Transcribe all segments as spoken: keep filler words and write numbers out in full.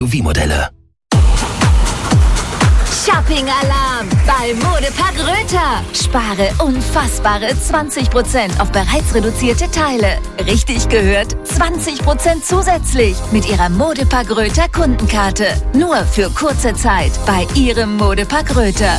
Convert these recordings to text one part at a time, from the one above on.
V W-Modelle. Shopping-Alarm bei Modepark Röther. Spare unfassbare zwanzig Prozent auf bereits reduzierte Teile. Richtig gehört, zwanzig Prozent zusätzlich mit Ihrer Modepark Röther Kundenkarte. Nur für kurze Zeit bei Ihrem Modepark Röther.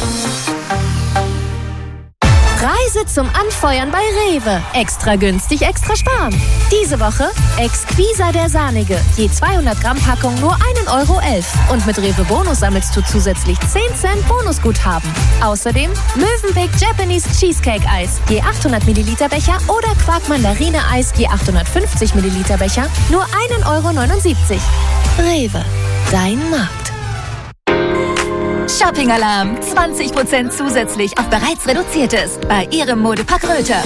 Reise zum Anfeuern bei Rewe. Extra günstig, extra sparen. Diese Woche Exquisa der Sahnige. Je zweihundert Gramm Packung nur ein Euro elf. Und mit Rewe Bonus sammelst du zusätzlich zehn Cent Bonusguthaben. Außerdem Mövenpick Japanese Cheesecake Eis. Je achthundert Milliliter Becher oder Quark Mandarine Eis. Je achthundertfünfzig Milliliter Becher. Nur ein Euro neunundsiebzig. Rewe. Dein Markt. Shopping-Alarm. zwanzig Prozent zusätzlich auf bereits Reduziertes bei Ihrem Modepark Röther.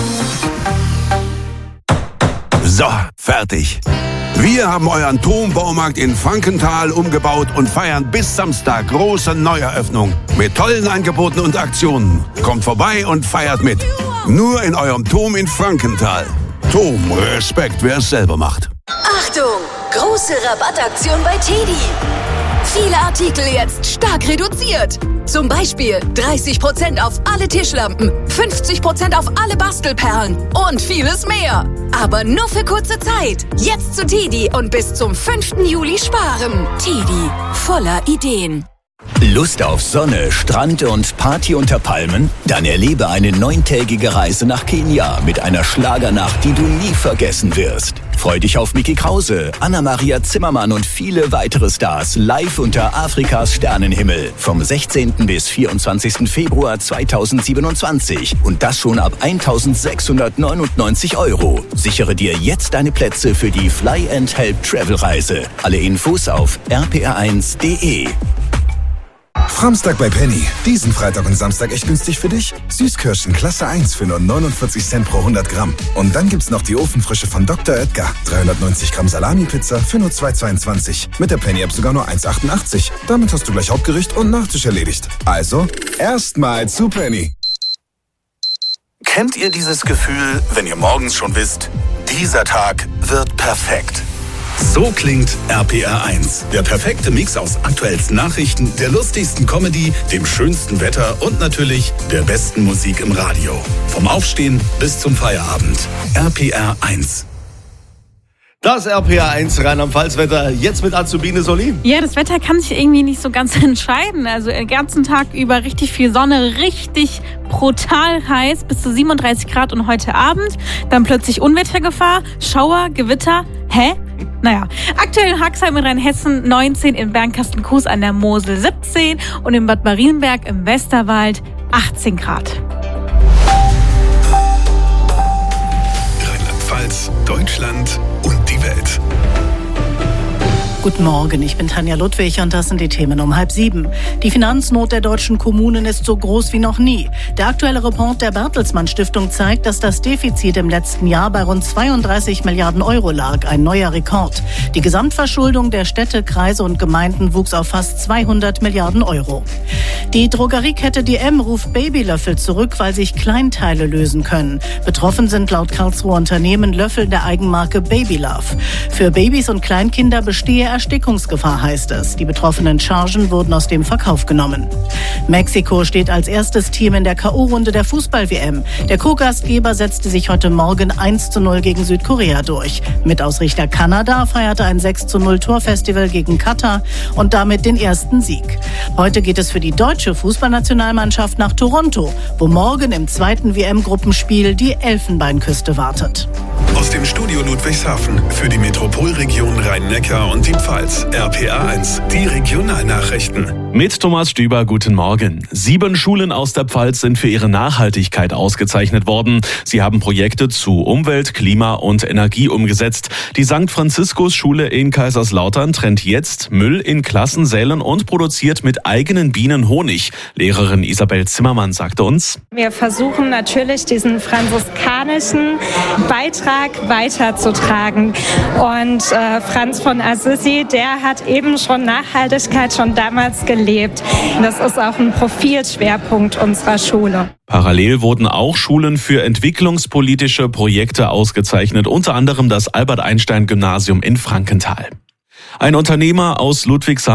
So, fertig. Wir haben euren Turm-Baumarkt in Frankenthal umgebaut und feiern bis Samstag große Neueröffnung mit tollen Angeboten und Aktionen. Kommt vorbei und feiert mit. Nur in eurem Turm in Frankenthal. Turm, Respekt, wer es selber macht. Achtung! Große Rabattaktion bei Teddy. Viele Artikel jetzt stark reduziert. Zum Beispiel dreißig Prozent auf alle Tischlampen, fünfzig Prozent auf alle Bastelperlen und vieles mehr. Aber nur für kurze Zeit. Jetzt zu Teddy und bis zum fünften Juli sparen. Teddy, voller Ideen. Lust auf Sonne, Strand und Party unter Palmen? Dann erlebe eine neuntägige Reise nach Kenia mit einer Schlagernacht, die du nie vergessen wirst. Freu dich auf Micky Krause, Anna-Maria Zimmermann und viele weitere Stars live unter Afrikas Sternenhimmel vom sechzehnten bis vierundzwanzigsten Februar zweitausendsiebenundzwanzig. Und das schon ab eintausendsechshundertneunundneunzig Euro. Sichere dir jetzt deine Plätze für die Fly and Help Travel Reise. Alle Infos auf r p r eins punkt d e. Framstag bei Penny. Diesen Freitag und Samstag echt günstig für dich. Süßkirschen Klasse eins für nur neunundvierzig Cent pro hundert Gramm. Und dann gibt's noch die Ofenfrische von Doktor Oetker. dreihundertneunzig Gramm Salami-Pizza für nur zwei Euro zweiundzwanzig. Mit der Penny-App sogar nur eins Euro achtundachtzig. Damit hast du gleich Hauptgericht und Nachtisch erledigt. Also, erstmal zu Penny. Kennt ihr dieses Gefühl, wenn ihr morgens schon wisst, dieser Tag wird perfekt? So klingt R P R eins. Der perfekte Mix aus aktuellsten Nachrichten, der lustigsten Comedy, dem schönsten Wetter und natürlich der besten Musik im Radio. Vom Aufstehen bis zum Feierabend. R P R eins. Das R P R eins Rheinland-Pfalz-Wetter, jetzt mit Azubine Solin. Ja, das Wetter kann sich irgendwie nicht so ganz entscheiden. Also den ganzen Tag über richtig viel Sonne, richtig brutal heiß, bis zu siebenunddreißig Grad und heute Abend. Dann plötzlich Unwettergefahr, Schauer, Gewitter. Hä? Naja, aktuell in Haxheim in Rheinhessen neunzehn, in Bernkastel-Kues an der Mosel siebzehn und in Bad Marienberg im Westerwald achtzehn Grad. Rheinland-Pfalz, Deutschland und die Welt. Guten Morgen, ich bin Tanja Ludwig und das sind die Themen um halb sieben. Die Finanznot der deutschen Kommunen ist so groß wie noch nie. Der aktuelle Report der Bertelsmann Stiftung zeigt, dass das Defizit im letzten Jahr bei rund zweiunddreißig Milliarden Euro lag, ein neuer Rekord. Die Gesamtverschuldung der Städte, Kreise und Gemeinden wuchs auf fast zweihundert Milliarden Euro. Die Drogeriekette D M ruft Babylöffel zurück, weil sich Kleinteile lösen können. Betroffen sind laut Karlsruher Unternehmen Löffel der Eigenmarke Babylove. Für Babys und Kleinkinder bestehe Erstickungsgefahr, heißt es. Die betroffenen Chargen wurden aus dem Verkauf genommen. Mexiko steht als erstes Team in der K O-Runde der Fußball-W M. Der Co-Gastgeber setzte sich heute Morgen eins zu null gegen Südkorea durch. Mitausrichter Kanada feierte ein sechs zu null Torfestival gegen Katar und damit den ersten Sieg. Heute geht es für die deutsche Fußballnationalmannschaft nach Toronto, wo morgen im zweiten W M-Gruppenspiel die Elfenbeinküste wartet. Aus dem Studio Ludwigshafen für die Metropolregion Rhein-Neckar und die Pfalz. R P R eins, die Regionalnachrichten. Mit Thomas Stüber, guten Morgen. Sieben Schulen aus der Pfalz sind für ihre Nachhaltigkeit ausgezeichnet worden. Sie haben Projekte zu Umwelt, Klima und Energie umgesetzt. Die Sankt Franziskus Schule in Kaiserslautern trennt jetzt Müll in Klassensälen und produziert mit eigenen Bienen Honig. Lehrerin Isabel Zimmermann sagte uns: Wir versuchen natürlich, diesen franziskanischen Beitrag weiterzutragen. Und äh, Franz von Assisi, der hat eben schon Nachhaltigkeit schon damals gelebt. Das ist auch ein Profilschwerpunkt unserer Schule. Parallel wurden auch Schulen für entwicklungspolitische Projekte ausgezeichnet, unter anderem das Albert-Einstein-Gymnasium in Frankenthal. Ein Unternehmer aus Ludwigshafen